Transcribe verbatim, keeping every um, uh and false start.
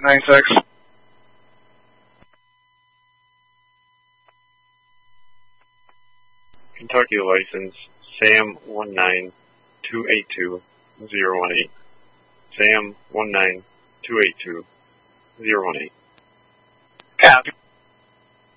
nine six. Kentucky license, Sam one nine two eight two zero one eight. Sam one nine two eight two zero one eight. Copy.